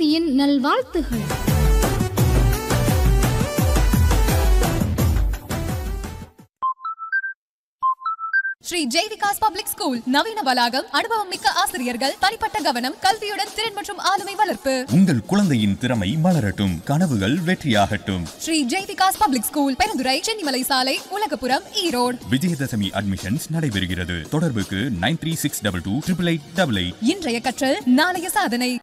அரிசியின் நல்வாழ்த்துகள். Sri Jai Vikas public school நவீன வளாகம், அனுபவம் மிக்க ஆசிரியர்கள், தனிப்பட்ட கவனம், கல்வியுடன் திறன் மற்றும் ஆளுமை வளர்ப்பு. உங்கள் குழந்தையின் திறமை மலரட்டும், கனவுகள் வெற்றியாகட்டும். ஸ்ரீ ஜெய்விகாஸ் பப்ளிக் ஸ்கூல், பெருந்துறை, சென்னிமலை சாலை, உலகபுரம், ஈரோடு. விஜயதசமி அட்மிஷன்ஸ் நடைபெறுகிறது. தொடர்புக்கு 9362288888. இன்றைய கற்றல் நாளைய சாதனை.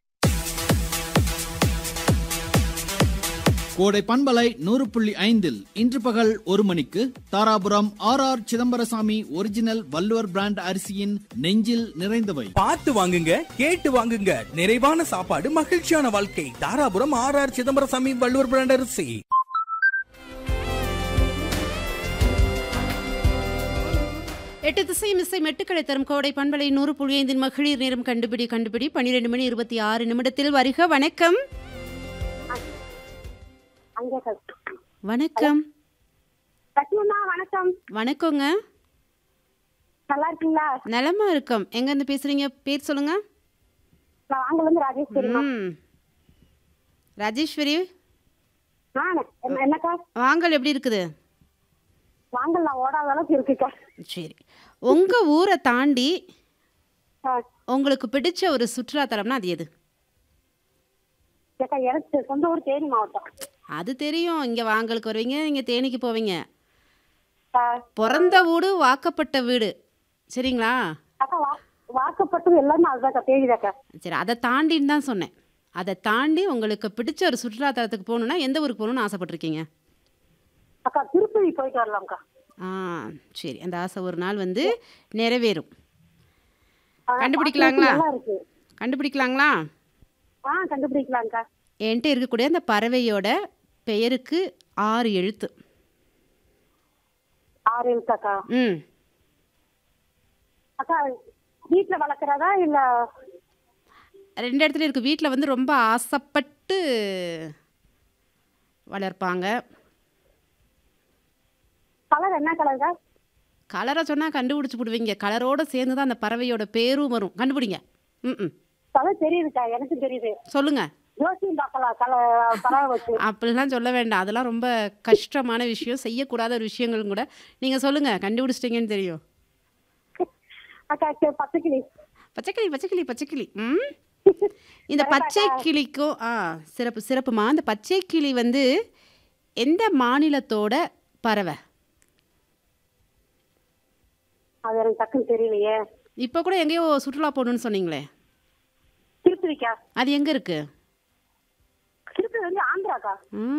கோடை பண்பலை 100.5 இன்று பகல் 1 மணிக்கு Dharapuram R Chidambarasamy original Valluvar brand அரிசியின் நெஞ்சில் நிறைந்தவை. பார்த்து வாங்குங்க, கேட்டு வாங்குங்க. நிறைவான சாப்பாடு, மகிழ்ச்சியான வாழ்க்கை. தாராபுரம் ஆர் சிதம்பரசாமி வள்ளுவர் பிராண்ட் அரிசி. எட்டு திசை மிசை மெட்டுக்களை தரும் கோடை பண்பலை 100.5 மகளிர் நேரம் கண்டுபிடி 12 மணி 26 நிமிடத்தில் வருக. வணக்கம். வணக்கம். வணக்கம். வணக்கங்க. நல்லா இருக்கீங்களா? நலமா இருக்கோம். எங்க இருந்து பேசுறீங்க? பேர் சொல்லுங்க. ராஜேஸ்வரி. ராஜேஸ்வரி, என்னக்கா வாங்கல் எப்படி இருக்குது? வாங்கல் ஓடாத அளவுக்கு இருக்குக்கா. சரி, உங்க ஊரை தாண்டி உங்களுக்கு பிடிச்ச ஒரு சுற்றுலா தலம்னா அது எது? எனக்கு சொந்த ஊர் தேனி மாவட்டம். அது தெரியும். இங்க வாங்கலுக்கு வருவீங்க, இங்க தேனிக்கு போவீங்க. பிறந்த வீடு வாக்கப்பட்ட வீடு, சரிங்களா? வாக்கப்பட்டது எல்லாமே அதுதாக்கா, தேனிதாக்கா. சரி, அதை தாண்டின்னு தான் சொன்னேன். அதை தாண்டி உங்களுக்கு பிடிச்ச ஒரு சுற்றுலா தலத்துக்கு போகணுன்னா எந்த ஊருக்கு போகணும்னு ஆசைப்பட்டிருக்கீங்க? அக்கா திருப்பதி போயிட்டு வரலாம்க்கா. சரி, அந்த ஆசை ஒரு நாள் வந்து நிறைவேறும். கண்டுபிடிக்கலாங்களா? கண்டுபிடிக்கலாங்களா? கண்டுபிடிக்கலாம்க்கா. என்கிட்ட இருக்கக்கூடிய அந்த பறவையோட பெயருக்கு 6 எழுத்து. 6 எழுத்தாக்கா? ம். அக்கா வீட்டுல வளர்க்குறதா இல்ல? 2 இடத்துல இருக்கு. வீட்டில் வந்து ரொம்ப ஆசைப்பட்டு வளர்ப்பாங்க. கலர் என்ன கலர்க்கா? கலரை சொன்னால் கண்டுபிடிச்சி போடுவீங்க. கலரோடு சேர்ந்து தான் அந்த பறவையோட பேரும் வரும். கண்டுபிடிங்க. ம். கலர் தெரியுதுக்கா, எனக்கு தெரியுது. சொல்லுங்க. அப்படிலாம் சொல்ல வேண்டாம். அதெல்லாம் ரொம்ப கஷ்டமான விஷயம், செய்யக்கூடாத ஒரு விஷயங்களும் கூட. நீங்கள் சொல்லுங்கள், கண்டுபிடிச்சிட்டிங்கன்னு தெரியும். பச்சைக்கிளி. பச்சைக்கிளி பச்சைக்கிளி பச்சைக்கிளி. ம். இந்த பச்சை கிளிக்கும் சிறப்பு சிறப்புமா. இந்த பச்சை கிளி வந்து எந்த மாநிலத்தோட பறவை? அது எனக்கு டக்குன்னு தெரியலையே. இப்போ கூட எங்கேயோ சுற்றுலா போகணுன்னு சொன்னீங்களே, திருப்பதிக்கா? அது எங்கே இருக்கு? திருப்பதி வந்து ஆந்திராக்கா.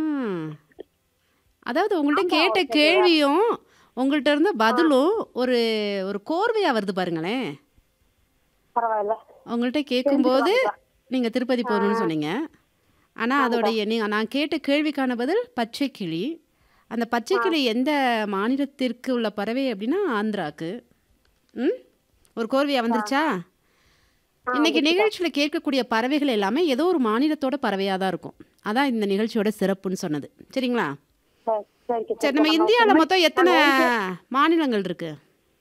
அதாவது உங்கள்கிட்ட கேட்ட கேள்வியும் உங்கள்கிட்ட இருந்த பதிலும் ஒரு ஒரு கோர்வையாக வருது பாருங்களேன். பரவாயில்ல. உங்கள்கிட்ட கேட்கும்போது நீங்கள் திருப்பதி போகணுன்னு சொன்னீங்க. ஆனால் அதோடைய நான் கேட்ட கேள்விக்கான பதில் பச்சை கிளி. அந்த பச்சை கிளி எந்த மாநிலத்திற்கு உள்ள பறவை அப்படின்னா ஆந்திராக்கு. ஒரு கோர்வையாக வந்துருச்சா? இன்னைக்கு நிகழ்ச்சியில் கேட்கக்கூடிய பறவைகள் எல்லாமே ஏதோ ஒரு மாநிலத்தோட பறவையாக தான் இருக்கும். அதான் இந்த நிகழ்ச்சியோட சிறப்புன்னு சொன்னது. சரிங்களா? சரி, நம்ம இந்தியாவில் மொத்தம் எத்தனை மாநிலங்கள் இருக்கு?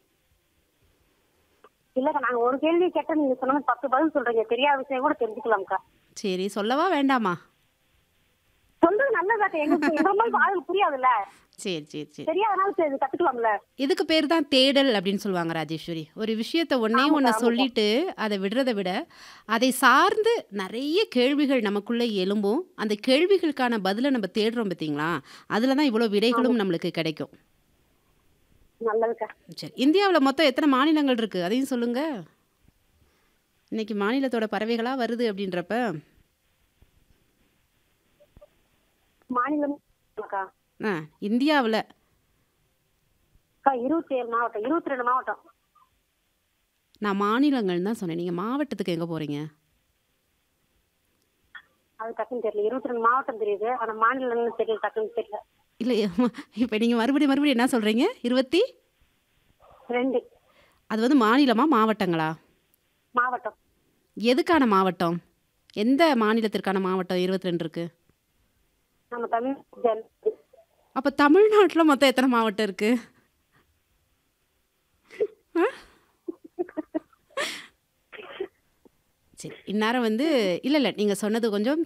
இல்லக்கா, நாங்க ஒரு கேள்வி கேட்டா நீங்க சொன்ன 10 பதில் சொல்றீங்க. தெரியாத விஷயம் கூட தெரிஞ்சுக்கலாம்க்கா. சரி, சொல்லவா வேண்டாமா? சொல்றது நல்லதாக்கா. எங்களுக்கு புரியாதுல்ல. சரி சரி சரி, தெரியாதனால கத்துக்கலாம்ல. இதுக்கு பேர் தான் தேடல் அப்படின்னு சொல்லுவாங்க ராஜேஸ்வரி. ஒரு விஷயத்த ஒன்று சொல்லிட்டு அதை விடுறதை விட அதை சார்ந்து நிறைய கேள்விகள் நமக்குள்ளே எழும்பும். அந்த கேள்விகளுக்கான பதிலை நம்ம தேடுறோம் பார்த்தீங்களா? அதில் தான் இவ்வளோ விடைகளும் நம்மளுக்கு கிடைக்கும். நல்லதுக்கா. சரி, இந்தியாவில் மொத்தம் எத்தனை மாநிலங்கள் இருக்குது அதையும் சொல்லுங்க. இன்னைக்கு மாநிலத்தோட பறவைகளாக வருது அப்படின்றப்ப மாநிலம் இந்தியாவில் 27 மாவட்டம், 22 மாவட்டம். நான் மாநிலங்கள் தான் சொன்னேன். நீங்கள் மாவட்டத்துக்கு எங்கே போகிறீங்க? அது டக்குன்னு தெரியல. 22 மாவட்டம் தெரியுது, ஆனால் மாநிலம்னு தெரியல, டக்குன்னு தெரியல. இல்லை, இப்போ நீங்கள் மறுபடியும் என்ன சொல்கிறீங்க? 22. அது வந்து மாநிலமா மாவட்டங்களா? மாவட்டம். எதுக்கான மாவட்டம்? எந்த மாநிலத்திற்கான மாவட்டம் 22 இருக்கு? நம்ம தமிழ். அப்போ தமிழ்நாட்டில் மொத்தம் எத்தனை மாவட்டம் இருக்கு? சரி, இந்நேரம் வந்து இல்லை நீங்கள் சொன்னது கொஞ்சம்